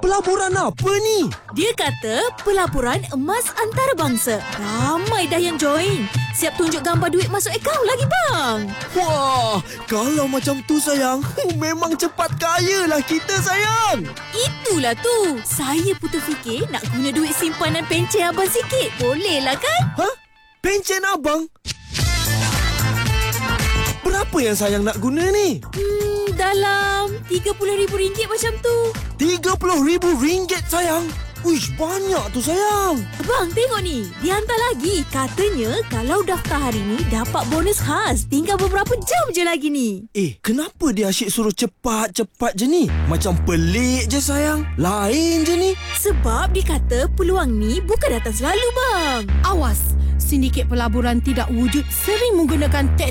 Pelaburan apa ni? Dia kata pelaburan emas antarabangsa. Ramai dah yang join. Siap tunjuk gambar duit masuk akaun lagi bang. Wah, kalau macam tu sayang, memang cepat kaya lah kita sayang. Itulah tu. Saya putus fikir nak guna duit simpanan pencen abang sikit. Boleh lah kan? Hah? Pencen abang? Berapa yang sayang nak guna ni? Dalam RM30,000 macam tu. RM30,000 sayang? Uish, banyak tu sayang. Abang tengok ni. Dia hantar lagi. Katanya kalau daftar hari ni dapat bonus khas. Tinggal beberapa jam je lagi ni. Kenapa dia asyik suruh cepat-cepat je ni? Macam pelik je sayang. Lain je ni. Sebab dia kata peluang ni bukan datang selalu bang. Awas, sindiket pelaburan tidak wujud sering menggunakan